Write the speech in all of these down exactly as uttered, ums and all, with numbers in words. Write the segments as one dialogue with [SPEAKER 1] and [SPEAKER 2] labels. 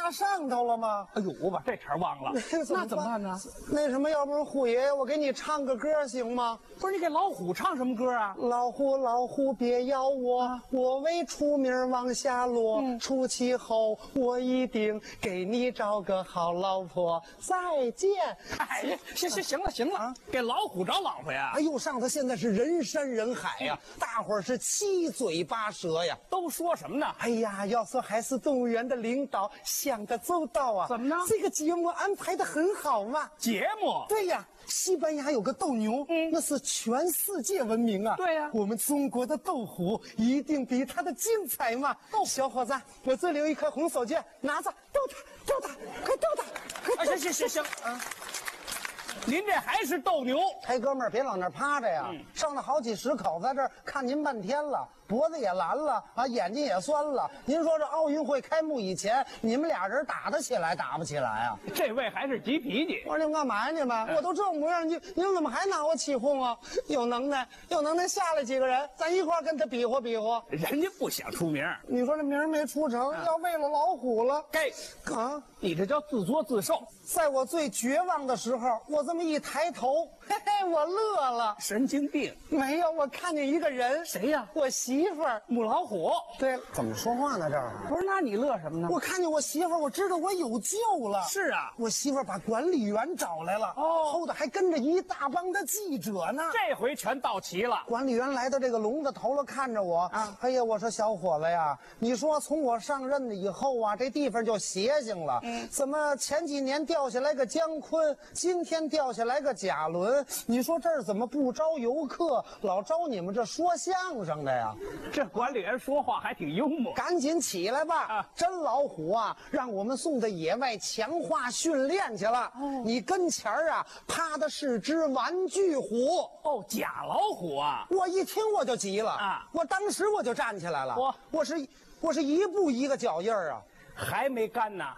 [SPEAKER 1] 拉上头了吗？
[SPEAKER 2] 哎呦，我把这茬忘了，那怎么办呢？
[SPEAKER 1] 那什么，要不是虎爷爷，我给你唱个歌行吗？
[SPEAKER 2] 不是你给老虎唱什么歌啊？
[SPEAKER 1] 老虎老虎别咬我，啊、我为出名往下落。嗯、出气后我一定给你找个好老婆。再见。
[SPEAKER 2] 哎，行行行了行了，啊、给老虎找老婆呀？
[SPEAKER 1] 哎呦，上头现在是人山人海呀、啊，嗯、大伙儿是七嘴八舌呀，
[SPEAKER 2] 都说什么呢？
[SPEAKER 1] 哎呀，要说还是动物园的领导想得周到啊。
[SPEAKER 2] 怎么呢？
[SPEAKER 1] 这个节目安排得很好嘛。
[SPEAKER 2] 节目？
[SPEAKER 1] 对呀。西班牙有个斗牛，嗯，那是全世界闻名啊。
[SPEAKER 2] 对呀、啊，
[SPEAKER 1] 我们中国的斗虎一定比它的精彩嘛。哦，小伙子，我这里有一颗红手绢，拿着，斗它，斗它，快斗它！
[SPEAKER 2] 快行行行行，啊。您这还是斗牛？
[SPEAKER 1] 哎，哥们儿，别老那趴着呀！嗯、上了好几十口，在这儿看您半天了，脖子也蓝了啊，眼睛也酸了。您说这奥运会开幕以前，你们俩人打得起来，打不起来啊？
[SPEAKER 2] 这位还是急脾气。
[SPEAKER 1] 我说你们干嘛呀？你们，我都这模样，你你们怎么还拿我起哄啊？有能耐，有能耐下来几个人，咱一块儿跟他比划比划。
[SPEAKER 2] 人家不想出名，
[SPEAKER 1] 你说这名没出成，啊、要为了老虎了。
[SPEAKER 2] 该
[SPEAKER 1] 啊，
[SPEAKER 2] 你这叫自作自受。
[SPEAKER 1] 在我最绝望的时候，我这么一抬头，嘿嘿，我乐了。
[SPEAKER 2] 神经病！
[SPEAKER 1] 没有，我看见一个人。
[SPEAKER 2] 谁呀？
[SPEAKER 1] 我媳妇儿，
[SPEAKER 2] 母老虎。
[SPEAKER 1] 对了，怎么说话呢？这儿
[SPEAKER 2] 不是？那你乐什么呢？
[SPEAKER 1] 我看见我媳妇儿，我知道我有救了。
[SPEAKER 2] 是啊，
[SPEAKER 1] 我媳妇儿把管理员找来了，哦，后头还跟着一大帮的记者呢。
[SPEAKER 2] 这回全到齐了。
[SPEAKER 1] 管理员来到这个笼子头了，看着我啊，哎呀，我说小伙子呀，你说从我上任了以后啊，这地方就邪性了。嗯，怎么前几年掉下来个姜昆，今天掉下来个贾伦？你说这儿怎么不招游客，老招你们这说相声的呀？
[SPEAKER 2] 这管理员说话还挺幽默。
[SPEAKER 1] 赶紧起来吧！啊，真老虎啊，让我们送到野外强化训练去了。哦，你跟前儿啊，趴的是只玩具虎。
[SPEAKER 2] 哦，假老虎啊！
[SPEAKER 1] 我一听我就急了啊！我当时我就站起来了。我我是我是一步一个脚印儿啊，
[SPEAKER 2] 还没干呢。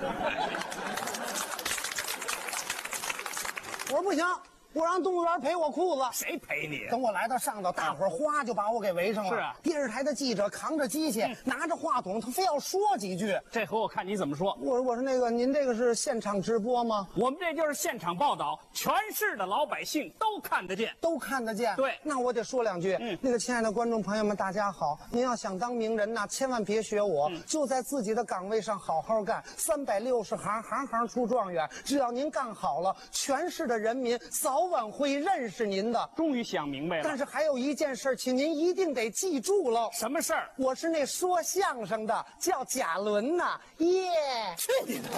[SPEAKER 1] 我说不行，我让动物园赔我裤子。
[SPEAKER 2] 谁赔你？
[SPEAKER 1] 等我来到上头，大伙儿哗就把我给围上了。是啊，电视台的记者扛着机器，嗯、拿着话筒，他非要说几句。
[SPEAKER 2] 这回我看你怎么说。
[SPEAKER 1] 我我说那个，您这个是现场直播吗？
[SPEAKER 2] 我们这就是现场报道，全市的老百姓都看得见，
[SPEAKER 1] 都看得见。
[SPEAKER 2] 对，
[SPEAKER 1] 那我得说两句。嗯，那个亲爱的观众朋友们，大家好，您要想当名人呐，千万别学我，嗯、就在自己的岗位上好好干，三百六十行，行行出状元。只要您干好了，全市的人民早晚会认识您的。
[SPEAKER 2] 终于想明白了。
[SPEAKER 1] 但是还有一件事，请您一定得记住喽。
[SPEAKER 2] 什么事儿？
[SPEAKER 1] 我是那说相声的，叫贾伦呐，耶！
[SPEAKER 2] 去你的吧！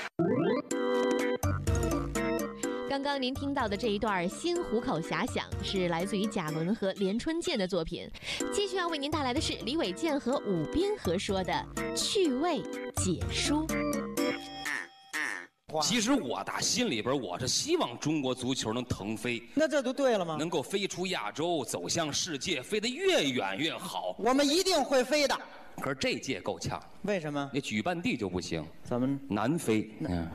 [SPEAKER 3] 刚刚您听到的这一段新虎口遐想是来自于贾伦和连春建的作品。继续要为您带来的是李伟健和武斌合说的趣味解说。
[SPEAKER 4] 其实我打心里边，我是希望中国足球能腾飞。
[SPEAKER 5] 那这就对了吗？
[SPEAKER 4] 能够飞出亚洲，走向世界，飞得越远越好。
[SPEAKER 5] 我们一定会飞的。
[SPEAKER 4] 可是这届够呛，
[SPEAKER 5] 为什么？
[SPEAKER 4] 那举办地就不行。
[SPEAKER 5] 怎么？
[SPEAKER 4] 难飞，嗯，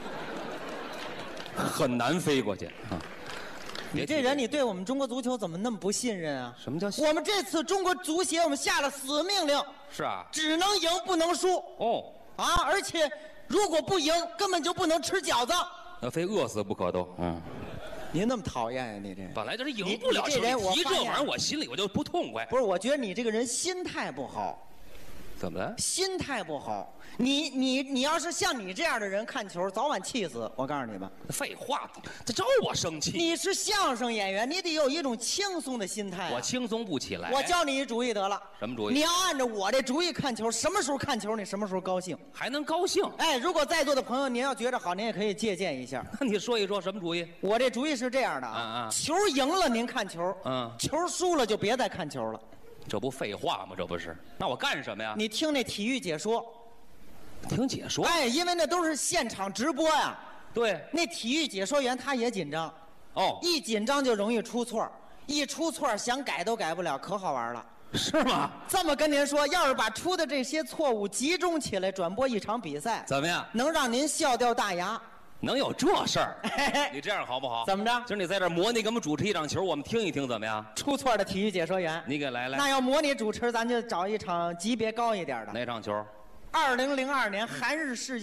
[SPEAKER 4] 很难飞过去啊。
[SPEAKER 5] 你这人，你对我们中国足球怎么那么不信任啊？
[SPEAKER 4] 什么叫信？
[SPEAKER 5] 我们这次中国足协我们下了死命令。
[SPEAKER 4] 是啊，
[SPEAKER 5] 只能赢不能输。
[SPEAKER 4] 哦。
[SPEAKER 5] 啊！而且，如果不赢，根本就不能吃饺子，
[SPEAKER 4] 那非饿死不可都。嗯，
[SPEAKER 5] 您那么讨厌呀？你这
[SPEAKER 4] 本来就是赢不了球，
[SPEAKER 5] 这人我
[SPEAKER 4] 提这玩意儿，我心里我就不痛快。
[SPEAKER 5] 不是，我觉得你这个人心态不好。
[SPEAKER 4] 怎么了？
[SPEAKER 5] 心态不好。你你你要是像你这样的人看球，早晚气死。我告诉你吧。
[SPEAKER 4] 废话，这招我生气。
[SPEAKER 5] 你是相声演员，你得有一种轻松的心态、啊。
[SPEAKER 4] 我轻松不起来。
[SPEAKER 5] 我教你一主意得了。
[SPEAKER 4] 什么主意？
[SPEAKER 5] 你要按照我这主意看球，什么时候看球，你什么时候高兴，
[SPEAKER 4] 还能高兴。
[SPEAKER 5] 哎，如果在座的朋友您要觉得好，您也可以借鉴一下。
[SPEAKER 4] 那你说一说什么主意？
[SPEAKER 5] 我这主意是这样的啊，
[SPEAKER 4] 嗯嗯、
[SPEAKER 5] 球赢了您看球，
[SPEAKER 4] 嗯，
[SPEAKER 5] 球输了就别再看球了。
[SPEAKER 4] 这不废话吗？这不是？那我干什么呀？
[SPEAKER 5] 你听那体育解说，
[SPEAKER 4] 听解说。
[SPEAKER 5] 哎，因为那都是现场直播呀。
[SPEAKER 4] 对，
[SPEAKER 5] 那体育解说员他也紧张。
[SPEAKER 4] 哦，
[SPEAKER 5] 一紧张就容易出错，一出错想改都改不了，可好玩了。
[SPEAKER 4] 是吗？
[SPEAKER 5] 这么跟您说，要是把出的这些错误集中起来转播一场比赛，
[SPEAKER 4] 怎么样？
[SPEAKER 5] 能让您笑掉大牙。
[SPEAKER 4] 能有这事儿？你这样好不好？
[SPEAKER 5] 怎么着？
[SPEAKER 4] 今儿你在这模拟给我们主持一场球，我们听一听怎么样？
[SPEAKER 5] 出错的体育解说员，
[SPEAKER 4] 你给来来。
[SPEAKER 5] 那要模拟主持，咱就找一场级别高一点的。
[SPEAKER 4] 哪场球？
[SPEAKER 5] 二零零二年韩日世界。